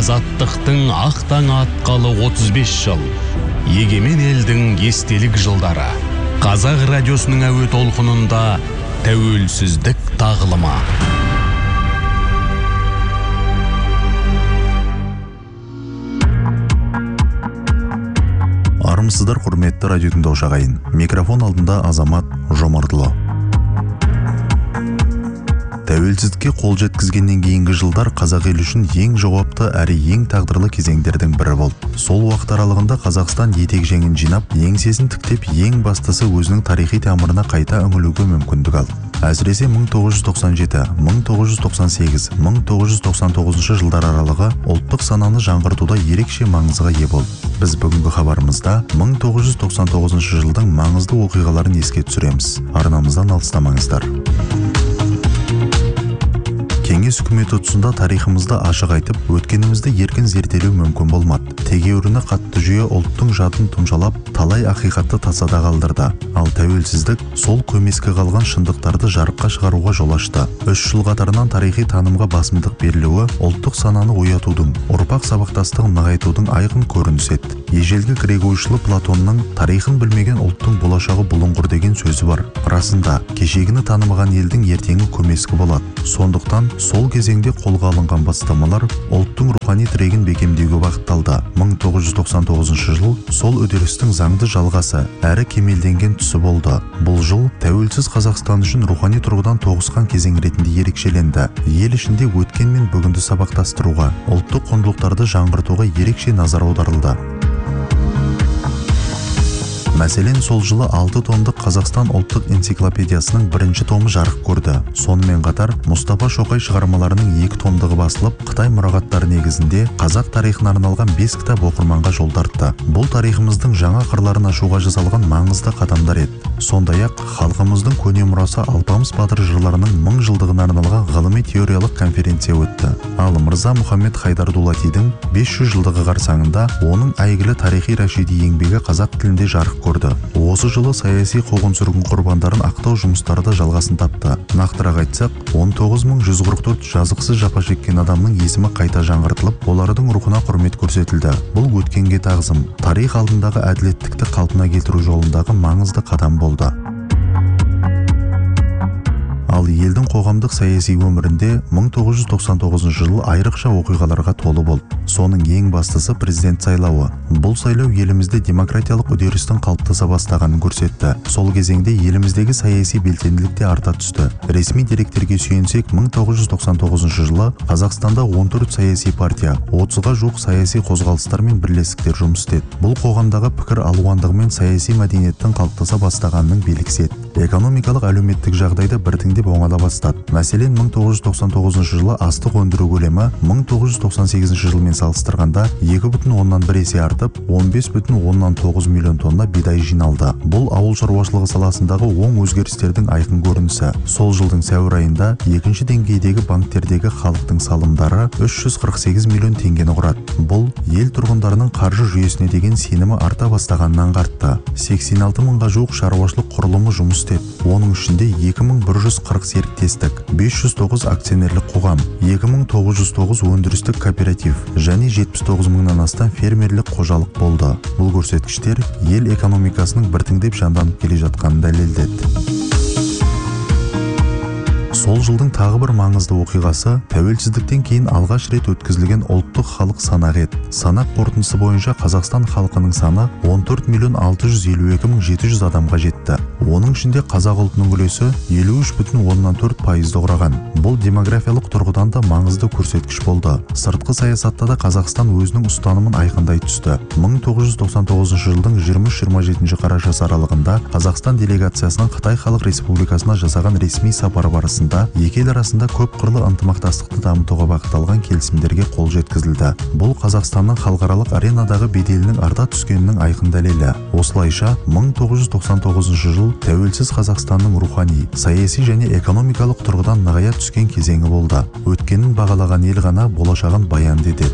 Азаттықтың ақ таңы атқалы 35 жыл. Егемен елдің естелік жылдары. Қазақ радиосының әуе толқынында тәуелсіздік тағылымы. Армысыздар, құрметті радио тыңдаушы ағайын. Микрофон алдында Азамат Жомартұлы. Тәуелсіздікке қол жеткізгеннен кейінгі жылдар қазақ елі үшін ең жауапты әрі ең тағдырлы кезеңдердің бірі болды. Сол уақыт аралығында Қазақстан етек-жеңін жинап, еңсесін тіктеп, ең бастысы өзінің тарихи тамырына қайта үңілуге мүмкіндік алды. Әсіресе 1997, 1998, 1999 жылдар аралығы ұлттық сананы жаңғыртуда ерекше маңызға ие болды. Біз бүгінгі хабарымызда 1999 жылдың маңызды оқиғаларын еске түсіреміз. Арнамыздан алыстамаңыздар. Кеңес үкіметі тұсында тарихымызды ашық айтып, өткенімізді еркін зерделеу мүмкін болмады. Тегеуріні қатты жүйе ұлттың жадын тұмшалап, талай ақиқатты тасада қалдырды. Ал тәуелсіздік сол көмескі қалған шындықтарды жарыққа шығаруға жол ашты. 3 жыл қатарынан тарихи танымға басымдық берілуі ұлттық сананы оятудың, ұрпақ сабақтастығын нығайтудың айқын көрінісі еді. Ежелгі грек ойшылы Платонның тарихын білмеген ұлттың болашағы бұлыңғыр деген сөзі бар. Расында, кешегіні танымаған елдің ертеңі көмескі болады. Сондықтан сол кезеңде қолға алынған бастамалар ұлттың рухани тірегін бекемдеуге бағытталды. 1999 жыл сол үдерістің заңды жалғасы әрі кемелденген тұсы болды. Бұл жыл тәуелсіз Қазақстан үшін рухани тұрғыдан тоғысқан кезең ретінде ерекшеленді. Ел ішінде өткен мен бүгінді сабақтастыруға, ұлттық құндылықтарды жаңғыртуға ерекше назар аударылды. Мәселен, сол жылы 6 томдық Қазақстан ұлттық энциклопедиясының 1-ші томы жарық көрді. Сонымен қатар Мұстафа Шоқай шығармаларының 2 томдығы басылып, Қытай мұрағаттары негізінде қазақ тарихына арналған 5 кітап оқырманға жол тартты. Бұл тарихымыздың жаңа қырларын ашуға жасалған маңызды қадамдар еді. Сондай-ақ халқымыздың көне мұрасы Алпамыс батыр жырларының 1000 жылдығына арналған ғылыми теориялық конференция өтті. Ал Мырза Мұхаммед Хайдар Дулатидің 500 жылдығы қарсаңында оның әйгілі тарихи Рашиди еңбегі қазақ тілінде жарық көрді. Осы жылы саяси қуғын-сүргін құрбандарын ақтау жұмыстары да жалғасын тапты. Нақтырақ айтсақ, 19144 жазықсыз жапа шеккен адамның есімі қайта жаңғыртылып, олардың рухына құрмет көрсетілді. Бұл өткенге тағзым, тарих алдындағы әділеттікті қалпына келтіру жолындағы маңызды қадам болды. Ал елдің қоғамдық саяси өмірінде 1999 жыл айрықша оқиғаларға толы болды. Соның ең бастысы президент сайлауы. Бұл сайлау елімізде демократиялық үдерістің қалыптаса бастағанын көрсетті. Сол кезеңде еліміздегі саяси белсенділік те арта түсті. Ресми деректерге сүйенсек, 1999 жылы Қазақстанда 14 саяси партия, 30-ға жуық саяси қозғалыстар мен бірлестіктер жұмыс істеді. Бұл қоғамдағы пікір алуандығы мен саяси мәдениеттің қалыптаса бастағанының белгісі еді. Экономикалық әлеуметтік жағдайда біртіндеп оңала бастады. Мәселен, 1999 жылы астық өндіру көлемі 1998 жылмен салыстырғанда 2,1 есе артып, 15,9 миллион тонна бидай жиналды. Бұл ауыл шаруашылығы саласындағы оң өзгерістердің айқын көрінісі. Сол жылдың сәуір айында екінші деңгейдегі банктердегі халықтың салымдары 348 миллион теңгені құрады. Бұл ел тұрғындарының қаржы жүйесіне деген сенімі арта бастағанын аңғартты. 86 мыңға жуық шаруашылық құрылымы жұмыс істеді. Оның ішінде 2140 серіктестік, 509 акционерлік қоғам, 2909 өндірістік кооператив және 79 мыңнан астам фермерлік қожалық болды. Бұл көрсеткіштер ел экономикасының біртіндеп жанданып келе жатқанын дәлелдеді. Сол жылдың тағы бір маңызды оқиғасы тәуелсіздіктен кейін алғаш рет өткізілген ұлттық халық санағы еді. Санақ қорытындысы бойынша Қазақстан халқының саны 14.652.700 адамға жетті. Оның ішінде қазақ ұлтының үлесі 53,4%-ды құраған. Бұл демографиялық тұрғыдан да маңызды көрсеткіш болды. Сыртқы саясатта да Қазақстан өзінің ұстанымын айқындай түсті. 1999 жылдың 23-27 қарашасы аралығында Қазақстан делегациясының Қытай Халық Республикасына жасаған ресми сапары барысында екі ел арасында көп қырлы ынтымақтастықты дамытуға бағытталған келісімдерге қол жеткізілді. Бұл Қазақстанның халықаралық аренадағы беделінің арта түскенінің айқын дәлелі. Осылайша 1999 жыл тәуелсіз Қазақстанның рухани, саяси және экономикалық тұрғыдан нығая түскен кезеңі болды. Өткенін бағалаған ел ғана болашағын баянды етеді.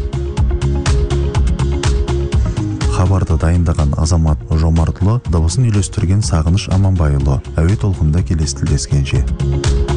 Хабарды дайындаған Азамат Жомартұлы, дыбысын үйлестірген Сағыныш Аманбайұлы. Әуе толқынында келесі тілдескенше.